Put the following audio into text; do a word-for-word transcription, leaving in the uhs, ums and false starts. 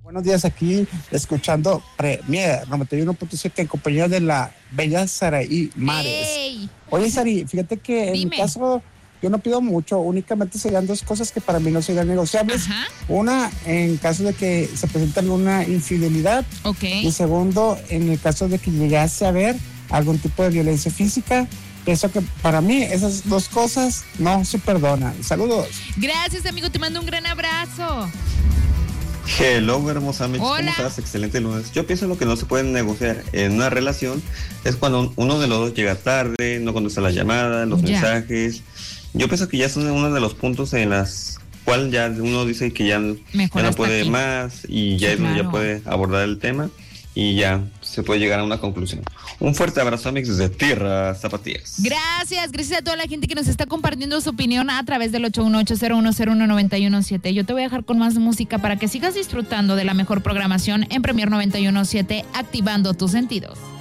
Buenos días, aquí escuchando Premier noventa y uno punto siete en compañía de la bella Saraí Mares. ¡Ey! Oye, Sari, fíjate que en Dime. mi caso yo no pido mucho, únicamente serían dos cosas que para mí no serían negociables. Ajá. Una, en caso de que se presente alguna infidelidad. Ok. Y segundo, en el caso de que llegase a haber algún tipo de violencia física. Pienso que para mí esas dos cosas no se perdonan. Saludos. Gracias, amigo. Te mando un gran abrazo. Hello, hermosa Mix, ¿cómo Hola. estás? Excelente lunes. Yo pienso lo que no se puede negociar en una relación es cuando uno de los dos llega tarde, no contesta las llamadas, los Ya. mensajes. Yo pienso que ya es uno de los puntos en las cuales ya uno dice que ya, Mejor ya no hasta puede aquí. más y ya Sí, es donde ya claro. puede abordar el tema y ya se puede llegar a una conclusión. Un fuerte abrazo, Mix, desde Tierra Zapatillas. Gracias, gracias a toda la gente que nos está compartiendo su opinión a través del ocho uno ocho cero uno cero uno nueve uno siete. Yo te voy a dejar con más música para que sigas disfrutando de la mejor programación en Premier noventa y uno punto siete, activando tus sentidos.